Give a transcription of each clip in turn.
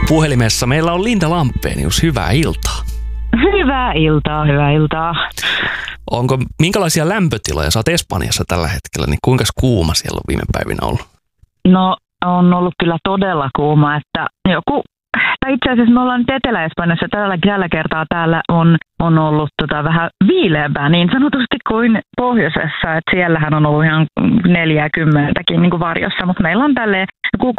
Puhelimessa meillä on Linda Lampenius. Hyvää iltaa. Hyvää iltaa, hyvää iltaa. Minkälaisia lämpötiloja? Sä oot Espanjassa tällä hetkellä, niin kuinka kuuma siellä on viime päivinä ollut? No, on ollut kyllä todella kuuma, että itse asiassa me ollaan nyt Etelä-Espanjassa, tällä kertaa täällä on ollut vähän viileämpää niin sanotusti kuin pohjoisessa, että siellähän on ollut ihan 40kin niin kuin varjossa, mutta meillä on tälleen joku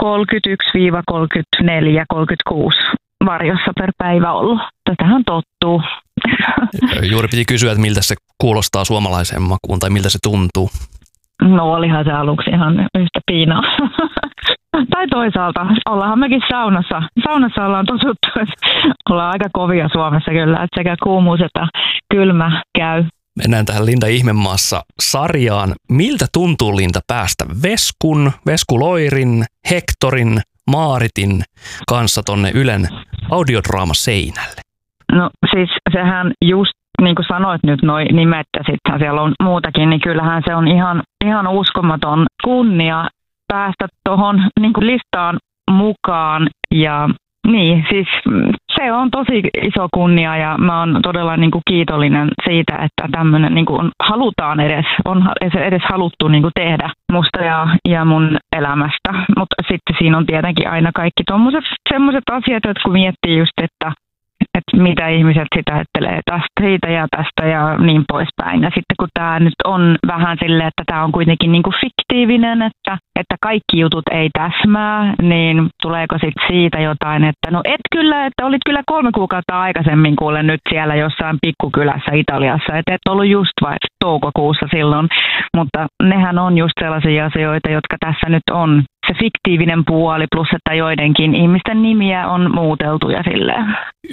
31-34-36 varjossa per päivä ollut. Tätähän tottuu. Juuri piti kysyä, että miltä se kuulostaa suomalaiseen makuun tai miltä se tuntuu. No olihan se aluksi ihan yhtä piinaa. Tai toisaalta, ollaanhan mekin saunassa. Saunassa ollaan totuttu, että ollaan aika kovia Suomessa kyllä, että sekä kuumuus että kylmä käy. Mennään tähän Linda Ihmemaassa -sarjaan. Miltä tuntuu, Linda, päästä Vesku Loirin, Hektorin, Maaritin kanssa tonne Ylen audiodraamaseinälle? No siis sehän just niin kuin sanoit nyt noi nimet ja sittenhän siellä on muutakin, niin kyllähän se on ihan uskomaton kunnia päästä tuohon niin kuin listaan mukaan ja niin, siis se on tosi iso kunnia ja mä oon todella niin kuin kiitollinen siitä, että tämmöinen niin kuin halutaan on edes haluttu niin kuin tehdä musta ja mun elämästä. Mutta sitten siinä on tietenkin aina kaikki semmoiset asiat, jotka miettii just, että mitä ihmiset sitä ajattelee siitä ja tästä ja niin poispäin. Ja sitten kun tämä nyt on vähän silleen, että tämä on kuitenkin niin kuin fiktiivinen, että kaikki jutut ei täsmää, niin tuleeko sitten siitä jotain, että no että olit kyllä 3 kuukautta aikaisemmin kuule nyt siellä jossain pikkukylässä Italiassa, että et ollut just vai toukokuussa silloin, mutta nehän on just sellaisia asioita, jotka tässä nyt on se fiktiivinen puoli, plus että joidenkin ihmisten nimiä on muuteltu ja silleen.